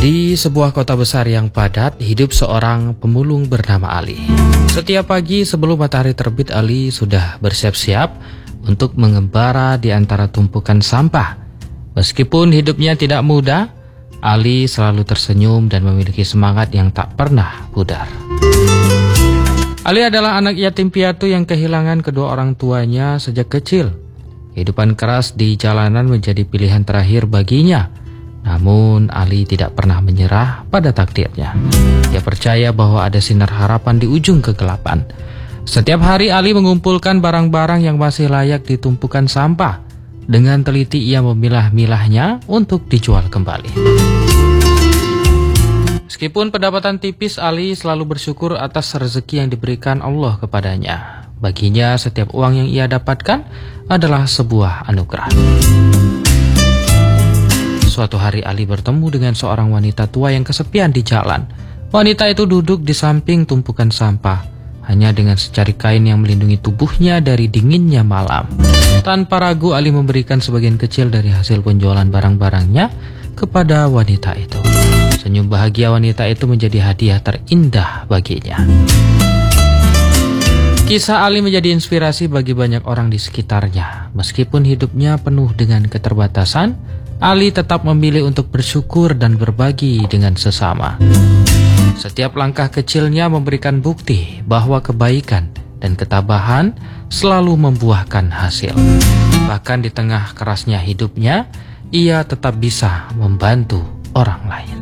Di sebuah kota besar yang padat, hidup seorang pemulung bernama Ali. Setiap pagi sebelum matahari terbit, Ali sudah bersiap-siap untuk mengembara di antara tumpukan sampah. Meskipun hidupnya tidak mudah, Ali selalu tersenyum dan memiliki semangat yang tak pernah pudar. Ali adalah anak yatim piatu yang kehilangan kedua orang tuanya sejak kecil. Kehidupan keras di jalanan menjadi pilihan terakhir baginya. Namun Ali tidak pernah menyerah pada takdirnya. Dia percaya bahwa ada sinar harapan di ujung kegelapan. Setiap hari Ali mengumpulkan barang-barang yang masih layak di tumpukan sampah. Dengan teliti ia memilah-milahnya untuk dijual kembali. Meskipun pendapatan tipis, Ali selalu bersyukur atas rezeki yang diberikan Allah kepadanya. Baginya setiap uang yang ia dapatkan adalah sebuah anugerah. Suatu hari Ali bertemu dengan seorang wanita tua yang kesepian di jalan. Wanita itu duduk di samping tumpukan sampah, hanya dengan secari kain yang melindungi tubuhnya dari dinginnya malam. Tanpa ragu Ali memberikan sebagian kecil dari hasil penjualan barang-barangnya kepada wanita itu. Senyum bahagia wanita itu menjadi hadiah terindah baginya. Kisah Ali menjadi inspirasi bagi banyak orang di sekitarnya. Meskipun hidupnya penuh dengan keterbatasan, Ali tetap memilih untuk bersyukur dan berbagi dengan sesama. Setiap langkah kecilnya memberikan bukti bahwa kebaikan dan ketabahan selalu membuahkan hasil. Bahkan di tengah kerasnya hidupnya, ia tetap bisa membantu orang lain.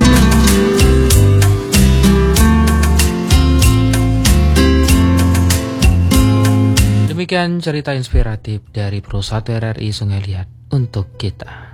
Demikian cerita inspiratif dari Pro 1 RRI Sungai Liat untuk kita.